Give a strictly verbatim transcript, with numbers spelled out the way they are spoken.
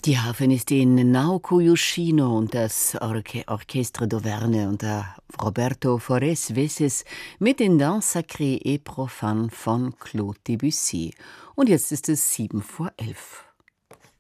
Ja, wenn es den Naoko Yoshino und das Orche Orchestre d'Auvergne unter Roberto Forés Veces mit den Danses sacrés et profanes von Claude Debussy. Und jetzt ist es sieben vor elf.